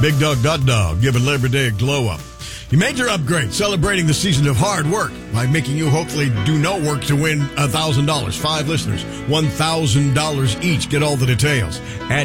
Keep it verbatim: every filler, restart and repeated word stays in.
Big Dog Dot Dog giving Labor Day a glow up. You made your upgrade, celebrating the season of hard work by making you hopefully do no work to win one thousand dollars. Five listeners, one thousand dollars each. Get all the details at